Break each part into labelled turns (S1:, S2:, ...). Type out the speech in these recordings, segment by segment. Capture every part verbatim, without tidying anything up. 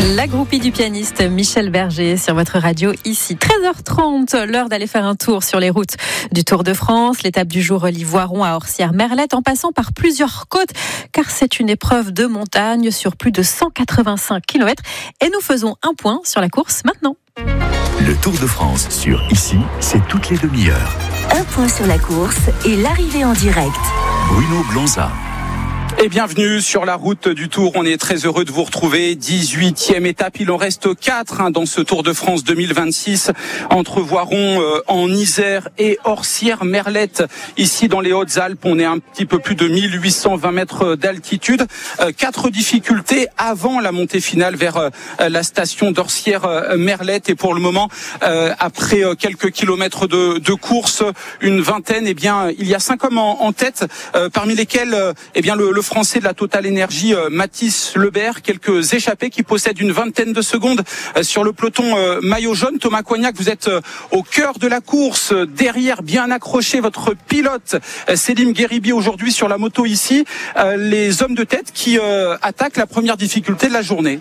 S1: La groupie du pianiste Michel Berger sur votre radio ici. treize heures trente, l'heure d'aller faire un tour sur les routes du Tour de France. L'étape du jour relie Voiron à Orsières-Merlette en passant par plusieurs côtes car c'est une épreuve de montagne sur plus de cent quatre-vingt-cinq kilomètres. Et nous faisons un point sur la course maintenant.
S2: Le Tour de France sur Ici, c'est toutes les demi-heures.
S3: Un point sur la course et l'arrivée en direct.
S2: Bruno Blanza.
S4: Et bienvenue sur la route du Tour. On est très heureux de vous retrouver. dix-huitième étape. Il en reste quatre hein, dans ce Tour de France deux mille vingt-six entre Voiron euh, en Isère et Orsières-Merlette. Ici dans les Hautes-Alpes, on est un petit peu plus de mille huit cent vingt mètres d'altitude. Euh, quatre difficultés avant la montée finale vers euh, la station d'Orsières-Merlette. Et pour le moment, euh, après euh, quelques kilomètres de, de course, une vingtaine, eh bien, il y a cinq hommes en, en tête, euh, parmi lesquels, euh, eh bien, le, le Français de la Total Énergie, euh, Mathis Lebert, quelques échappés qui possèdent une vingtaine de secondes euh, sur le peloton euh, maillot jaune. Thomas Coignac, vous êtes euh, au cœur de la course, euh, derrière bien accroché votre pilote euh, Selim Gheribi aujourd'hui sur la moto ici. Euh, les hommes de tête qui euh, attaquent la première difficulté de la journée.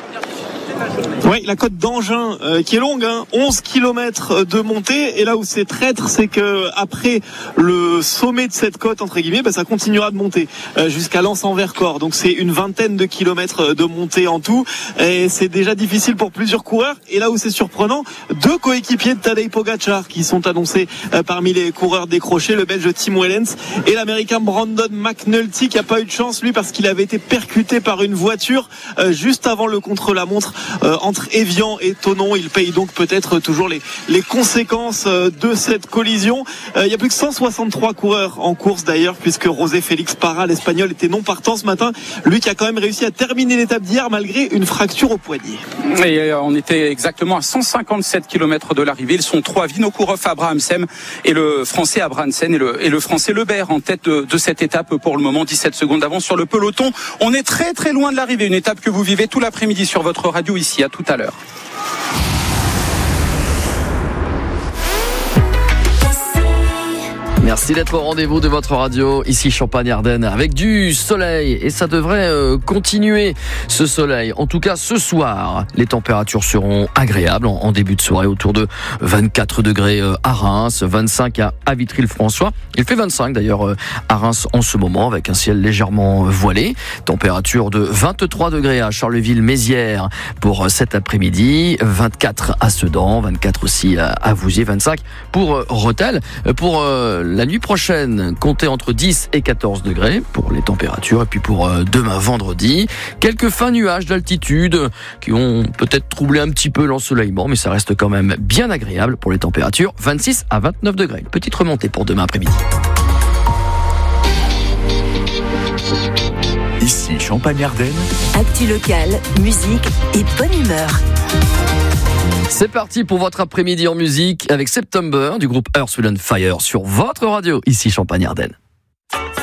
S5: Oui, la côte d'Angin euh, qui est longue, hein, onze kilomètres de montée. Et là où c'est traître, c'est que après le sommet de cette côte, entre guillemets, bah, ça continuera de monter euh, jusqu'à Lens-en-Vercors. Donc c'est une vingtaine de kilomètres de montée en tout. Et c'est déjà difficile pour plusieurs coureurs. Et là où c'est surprenant, deux coéquipiers de Tadej Pogacar qui sont annoncés euh, parmi les coureurs décrochés, le Belge Tim Wellens et l'Américain Brandon McNulty qui a pas eu de chance lui parce qu'il avait été percuté par une voiture euh, juste avant le contre-la-montre euh, entre Évian et Thonon. Il paye donc peut-être toujours les, les conséquences de cette collision. Il y a plus que cent soixante-trois coureurs en course d'ailleurs, puisque José Félix Parra, l'Espagnol, était non partant ce matin. Lui qui a quand même réussi à terminer l'étape d'hier malgré une fracture au poignet.
S4: Et on était exactement à cent cinquante-sept kilomètres de l'arrivée. Ils sont trois, Vinokourov, Abrahamsen et le Français Abrahamsen et le, et le Français Lebert en tête de, de cette étape pour le moment. dix-sept secondes d'avance sur le peloton. On est très très loin de l'arrivée. Une étape que vous vivez tout l'après-midi sur votre radio ici. À tout à l'heure.
S6: Merci d'être au rendez-vous de votre radio, ici Champagne-Ardenne, avec du soleil. Et ça devrait euh, continuer, ce soleil. En tout cas, ce soir, les températures seront agréables en, en début de soirée, autour de vingt-quatre degrés euh, à Reims, vingt-cinq à, à Vitry-le-François. Il fait vingt-cinq d'ailleurs euh, à Reims en ce moment, avec un ciel légèrement voilé. Température de vingt-trois degrés à Charleville-Mézières pour euh, cet après-midi, vingt-quatre à Sedan, vingt-quatre aussi à, à Vouziers, vingt-cinq pour euh, Rethel. Pour euh, la nuit prochaine, comptez entre dix et quatorze degrés pour les températures. Et puis pour euh, demain vendredi, quelques fins nuages d'altitude qui ont peut-être troublé un petit peu l'ensoleillement, mais ça reste quand même bien agréable pour les températures, vingt-six à vingt-neuf degrés. Petite remontée pour demain après-midi.
S2: Ici Champagne-Ardenne.
S3: Actu locale, musique et bonne humeur.
S6: C'est parti pour votre après-midi en musique avec September du groupe Earth, Wind and Fire sur votre radio, ici Champagne-Ardenne.